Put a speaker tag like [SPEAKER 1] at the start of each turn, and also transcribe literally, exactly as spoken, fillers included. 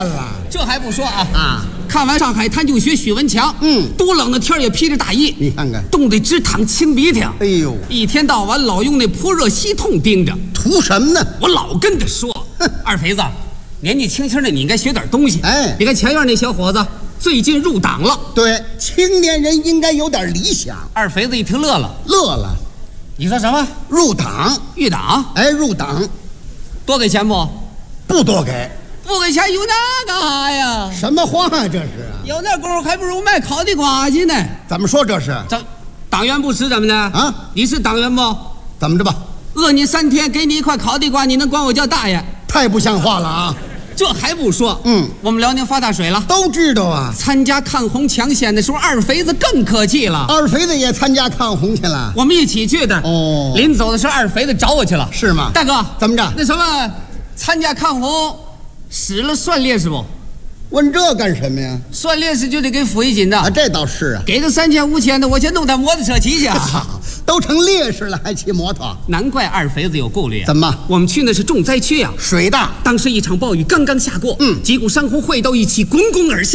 [SPEAKER 1] 了，
[SPEAKER 2] 这还不说啊
[SPEAKER 1] 啊！
[SPEAKER 2] 看完《上海滩》就学许文强，
[SPEAKER 1] 嗯，
[SPEAKER 2] 多冷的天也披着大衣，
[SPEAKER 1] 你看看，
[SPEAKER 2] 冻得直淌清鼻涕。
[SPEAKER 1] 哎呦，
[SPEAKER 2] 一天到晚老用那扑热息痛盯着，
[SPEAKER 1] 图什么呢？
[SPEAKER 2] 我老跟他说，二肥子，年纪轻轻的你应该学点东西。
[SPEAKER 1] 哎，
[SPEAKER 2] 你看前院那小伙子最近入党了，
[SPEAKER 1] 对，青年人应该有点理想。
[SPEAKER 2] 二肥子一听乐了，
[SPEAKER 1] 乐了，
[SPEAKER 2] 你说什么？
[SPEAKER 1] 入党？
[SPEAKER 2] 入党？
[SPEAKER 1] 哎，入党，
[SPEAKER 2] 多给钱不？
[SPEAKER 1] 不多给。
[SPEAKER 2] 不给钱有那干啥呀？
[SPEAKER 1] 什么话啊，这是啊！
[SPEAKER 2] 有那功夫还不如卖烤地瓜去呢。
[SPEAKER 1] 怎么说这是？
[SPEAKER 2] 这党员不吃怎么的
[SPEAKER 1] 啊？
[SPEAKER 2] 你是党员不？
[SPEAKER 1] 怎么着吧？
[SPEAKER 2] 饿你三天，给你一块烤地瓜，你能管我叫大爷？
[SPEAKER 1] 太不像话了啊！
[SPEAKER 2] 这还不说，
[SPEAKER 1] 嗯，
[SPEAKER 2] 我们辽宁发大水了，
[SPEAKER 1] 都知道啊。
[SPEAKER 2] 参加抗洪抢险的时候，二肥子更客气了。
[SPEAKER 1] 二肥子也参加抗洪去了，
[SPEAKER 2] 我们一起去的。
[SPEAKER 1] 哦，
[SPEAKER 2] 临走的时候，二肥子找我去了。
[SPEAKER 1] 是吗？
[SPEAKER 2] 大哥，
[SPEAKER 1] 怎么着？
[SPEAKER 2] 那什么，参加抗洪，使了算烈士不？
[SPEAKER 1] 问这干什么呀？
[SPEAKER 2] 算烈士就得给抚恤金的
[SPEAKER 1] 啊，这倒是啊。
[SPEAKER 2] 给个三千五千的，我先弄台摩托车骑去。
[SPEAKER 1] 好，都成烈士了，还骑摩托？
[SPEAKER 2] 难怪二肥子有顾虑啊。
[SPEAKER 1] 怎么？
[SPEAKER 2] 我们去那是重灾区啊，
[SPEAKER 1] 水大。
[SPEAKER 2] 当时一场暴雨刚刚下过，嗯，几股山洪汇到一起，滚滚而下。